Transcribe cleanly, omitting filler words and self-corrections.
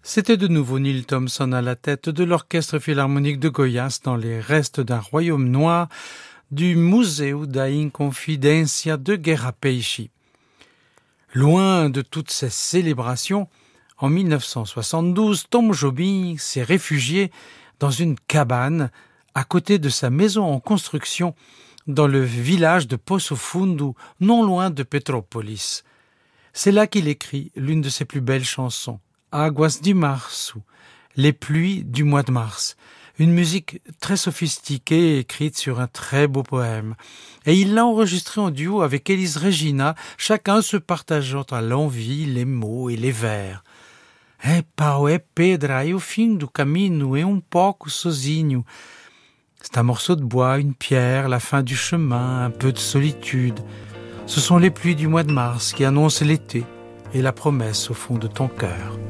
C'était de nouveau Neil Thompson à la tête de l'Orchestre Philharmonique de Goiás dans les restes d'un royaume noir du Museu da Inconfidência de Guerra Peixe. Loin de toutes ces célébrations, en 1972, Tom Jobim s'est réfugié dans une cabane à côté de sa maison en construction dans le village de Poço Fundo, non loin de Petrópolis. C'est là qu'il écrit l'une de ses plus belles chansons, Águas de Março, les pluies du mois de mars, une musique très sophistiquée écrite sur un très beau poème. Et il l'a enregistrée en duo avec Elis Regina, chacun se partageant à l'envi les mots et les vers. É pau, é pedra, e o fim do caminho, é pouco sozinho. C'est un morceau de bois, une pierre, la fin du chemin, un peu de solitude. Ce sont les pluies du mois de mars qui annoncent l'été et la promesse au fond de ton cœur.